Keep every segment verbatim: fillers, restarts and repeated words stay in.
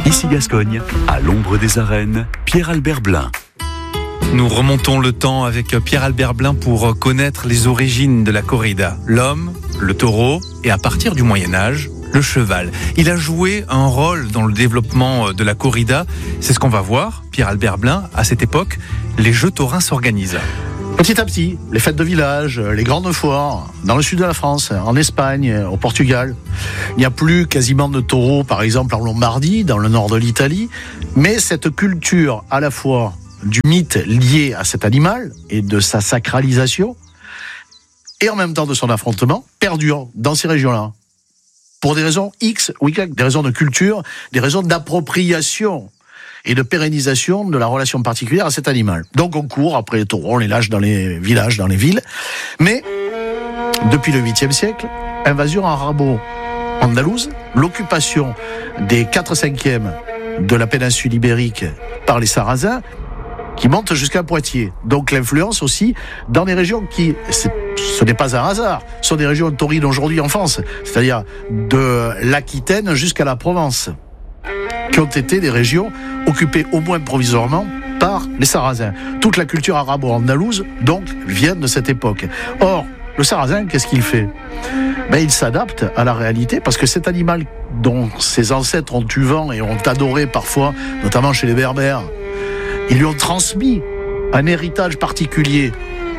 Ici Gascogne, à l'ombre des arènes, Pierre-Albert Blin. Nous remontons le temps avec Pierre-Albert Blin pour connaître les origines de la corrida. L'homme, le taureau et à partir du Moyen-Âge, le cheval. Il a joué un rôle dans le développement de la corrida. C'est ce qu'on va voir, Pierre-Albert Blin. À cette époque, les jeux taurins s'organisent. Petit à petit, les fêtes de village, les grandes foires, dans le sud de la France, en Espagne, au Portugal. Il n'y a plus quasiment de taureaux, par exemple en Lombardie, dans le nord de l'Italie. Mais cette culture, à la fois du mythe lié à cet animal et de sa sacralisation, et en même temps de son affrontement, perdure dans ces régions-là. Pour des raisons X ou Y, des raisons de culture, des raisons d'appropriation et de pérennisation de la relation particulière à cet animal. Donc on court après les taureaux, on les lâche dans les villages, dans les villes. Mais, depuis le huitième siècle, invasion arabo-andalouse, l'occupation des quatre cinquièmes de la péninsule ibérique par les Sarrasins, qui montent jusqu'à Poitiers. Donc l'influence aussi dans des régions qui, ce n'est pas un hasard, sont des régions taurines aujourd'hui en France, c'est-à-dire de l'Aquitaine jusqu'à la Provence, qui ont été des régions occupées au moins provisoirement par les Sarrasins. Toute la culture arabo-andalouse, donc, vient de cette époque. Or, le Sarrasin, qu'est-ce qu'il fait ? Ben, il s'adapte à la réalité, parce que cet animal dont ses ancêtres ont eu vent et ont adoré parfois, notamment chez les Berbères, ils lui ont transmis un héritage particulier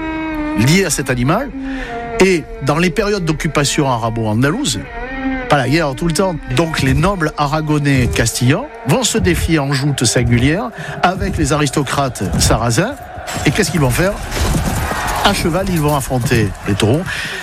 lié à cet animal. Et dans les périodes d'occupation arabo-andalouse, pas la guerre tout le temps, donc les nobles aragonais castillans vont se défier en joute singulière avec les aristocrates sarrasins. Et qu'est-ce qu'ils vont faire ? À cheval, ils vont affronter les taureaux.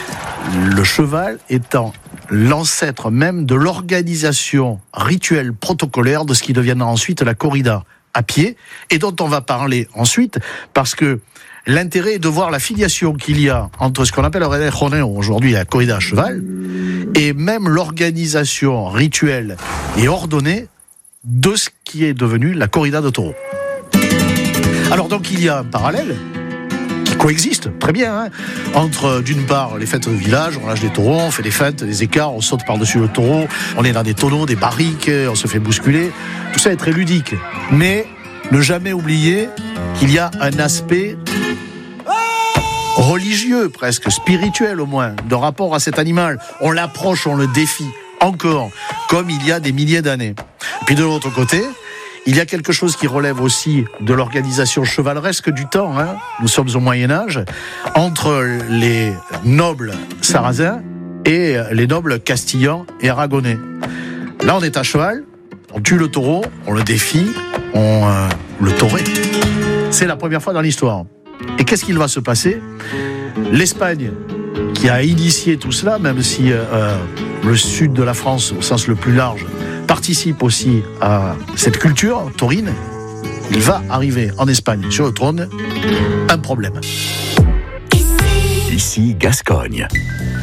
Le cheval étant l'ancêtre même de l'organisation rituelle protocolaire de ce qui deviendra ensuite la corrida à pied, et dont on va parler ensuite, parce que l'intérêt est de voir la filiation qu'il y a entre ce qu'on appelle le redejoneo, aujourd'hui la corrida à cheval, et même l'organisation rituelle et ordonnée de ce qui est devenu la corrida de taureau. Alors donc il y a un parallèle qui coexiste très bien, hein, entre d'une part les fêtes de village, on lâche des taureaux, on fait des fêtes, des écarts, on saute par-dessus le taureau, on est dans des tonneaux, des barriques, on se fait bousculer, tout ça est très ludique. Mais ne jamais oublier qu'il y a un aspect religieux, presque spirituel au moins, de rapport à cet animal. On l'approche, on le défie, encore, comme il y a des milliers d'années. Et puis de l'autre côté, il y a quelque chose qui relève aussi de l'organisation chevaleresque du temps, hein. Nous sommes au Moyen-Âge, entre les nobles sarrasins et les nobles castillans et aragonais. Là, on est à cheval, on tue le taureau, on le défie, on euh, le taurait. C'est la première fois dans l'histoire. Et qu'est-ce qu'il va se passer ? L'Espagne, qui a initié tout cela, même si euh, le sud de la France, au sens le plus large, participe aussi à cette culture taurine, il va arriver en Espagne sur le trône un problème. Ici Gascogne.